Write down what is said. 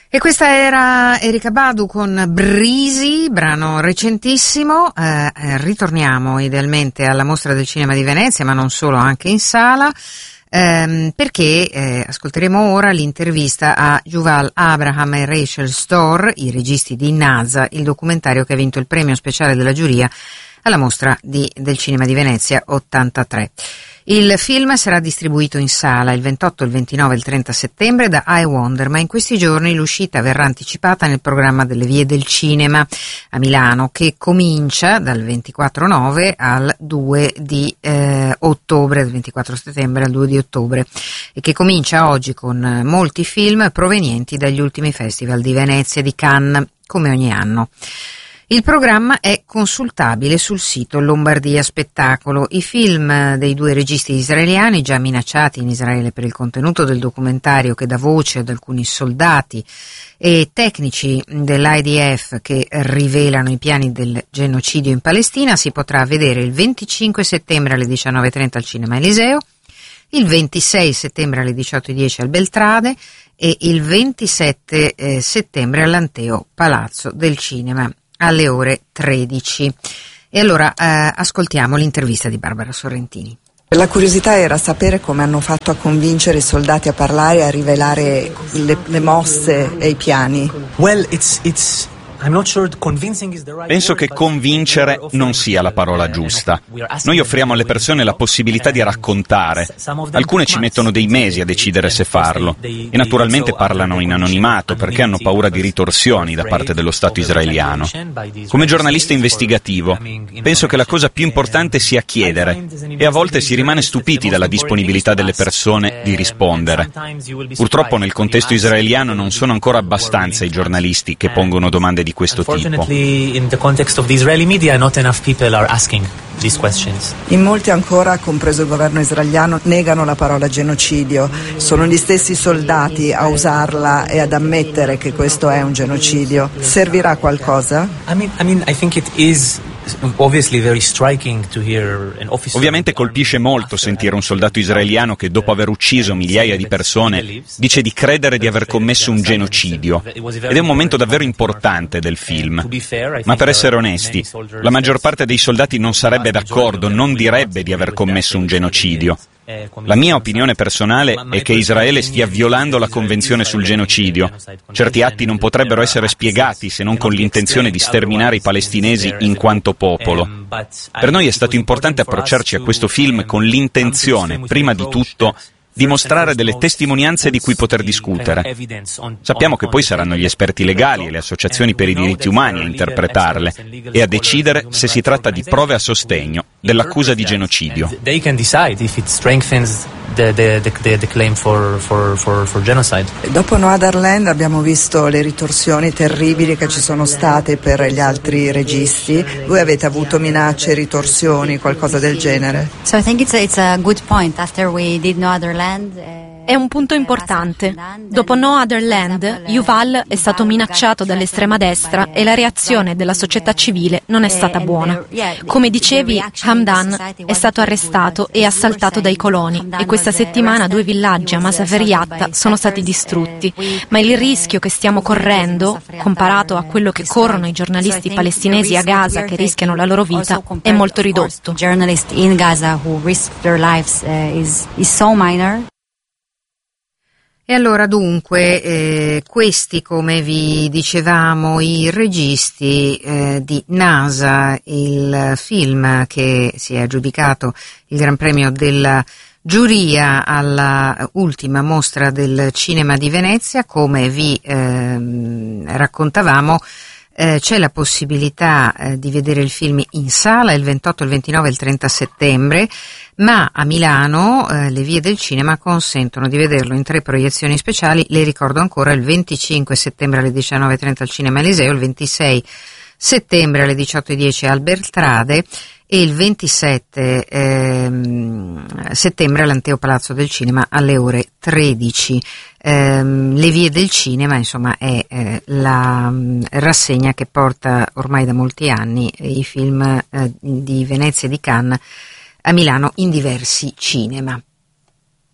E questa era Erykah Badu con Breezy, brano recentissimo. Ritorniamo idealmente alla Mostra del Cinema di Venezia, ma non solo, anche in sala, perché ascolteremo ora l'intervista a Yuval Abraham e Rachel Stohr, i registi di Naza, il documentario che ha vinto il premio speciale della giuria alla Mostra del Cinema di Venezia 83. Il film sarà distribuito in sala il 28, il 29 e il 30 settembre da iWonder, ma in questi giorni l'uscita verrà anticipata nel programma delle Vie del Cinema a Milano, che comincia dal 24/9 al 2 di ottobre, dal 24 settembre al 2 di ottobre, e che comincia oggi con molti film provenienti dagli ultimi festival di Venezia e di Cannes, come ogni anno. Il programma è consultabile sul sito Lombardia Spettacolo. I film dei due registi israeliani, già minacciati in Israele per il contenuto del documentario che dà voce ad alcuni soldati e tecnici dell'IDF che rivelano i piani del genocidio in Palestina, si potrà vedere il 25 settembre alle 19:30 al Cinema Eliseo, il 26 settembre alle 18:10 al Beltrade e il 27 settembre all'Anteo Palazzo del Cinema alle ore 13. E allora ascoltiamo l'intervista di Barbara Sorrentini. La curiosità era sapere come hanno fatto a convincere i soldati a parlare e a rivelare le mosse e i piani. Penso che convincere non sia la parola giusta. Noi offriamo alle persone la possibilità di raccontare. Alcune ci mettono dei mesi a decidere se farlo e naturalmente parlano in anonimato perché hanno paura di ritorsioni da parte dello Stato israeliano. Come giornalista investigativo, penso che la cosa più importante sia chiedere e a volte si rimane stupiti dalla disponibilità delle persone di rispondere. Purtroppo nel contesto israeliano non sono ancora abbastanza i giornalisti che pongono domande di questo tipo. In molti ancora, compreso il governo israeliano, negano la parola genocidio. Sono gli stessi soldati a usarla e ad ammettere che questo è un genocidio. Servirà a qualcosa? Ovviamente colpisce molto sentire un soldato israeliano che dopo aver ucciso migliaia di persone dice di credere di aver commesso un genocidio, ed è un momento davvero importante del film. Ma per essere onesti, la maggior parte dei soldati non sarebbe d'accordo, non direbbe di aver commesso un genocidio. La mia opinione personale è che Israele stia violando la Convenzione sul genocidio. Certi atti non potrebbero essere spiegati se non con l'intenzione di sterminare i palestinesi in quanto popolo. Per noi è stato importante approcciarci a questo film con l'intenzione, prima di tutto, di mostrare delle testimonianze di cui poter discutere. Sappiamo che poi saranno gli esperti legali e le associazioni per i diritti umani a interpretarle e a decidere se si tratta di prove a sostegno dell'accusa di genocidio. Dopo Noaderland abbiamo visto le ritorsioni terribili che ci sono state per gli altri registi. Voi avete avuto minacce, ritorsioni, qualcosa del genere? So I think it's a good point. After we did Noaderland, è un punto importante. Dopo No Other Land, Yuval è stato minacciato dall'estrema destra e la reazione della società civile non è stata buona. Come dicevi, Hamdan è stato arrestato e assaltato dai coloni e questa settimana 2 villaggi a Masafer Yatta sono stati distrutti. Ma il rischio che stiamo correndo, comparato a quello che corrono i giornalisti palestinesi a Gaza che rischiano la loro vita, è molto ridotto. Journalists in Gaza who risk their lives is so minor. E allora dunque questi, come vi dicevamo, i registi di Nasa, il film che si è aggiudicato il Gran Premio della giuria alla ultima mostra del cinema di Venezia. Come vi raccontavamo, c'è la possibilità di vedere il film in sala il 28, il 29 e il 30 settembre, ma a Milano le vie del cinema consentono di vederlo in 3 proiezioni speciali. Le ricordo ancora: il 25 settembre alle 19:30 al Cinema Eliseo, il 26 settembre alle 18:10 al Beltrade e il 27 settembre all'Anteo Palazzo del Cinema alle ore 13. Le vie del cinema, insomma, è la rassegna che porta ormai da molti anni i film di Venezia e di Cannes a Milano in diversi cinema.